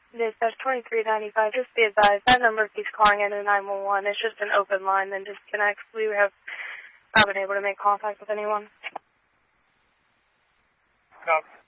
Dispatch 2395, just be advised, that number keeps calling into 911. It's just an open line, then disconnects. We have not been able to make contact with anyone. No.